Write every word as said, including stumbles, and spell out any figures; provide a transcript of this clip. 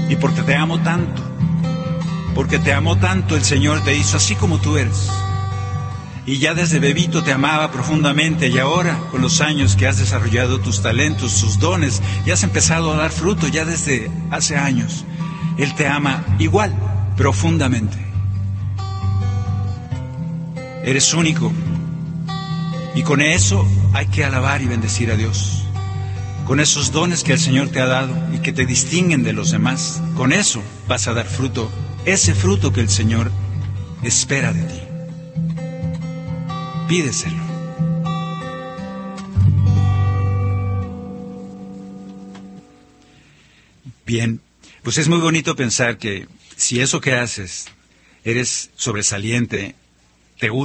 Y porque te amo tanto, porque te amó tanto, el Señor te hizo así como tú eres. Y ya desde bebito te amaba profundamente, y ahora, con los años que has desarrollado tus talentos, tus dones, y has empezado a dar fruto ya desde hace años, Él te ama igual, profundamente. Eres único, y con eso hay que alabar y bendecir a Dios. Con esos dones que el Señor te ha dado y que te distinguen de los demás, con eso vas a dar fruto, ese fruto que el Señor espera de ti. Pídeselo. Bien, pues es muy bonito pensar que si eso que haces, eres sobresaliente, te gusta.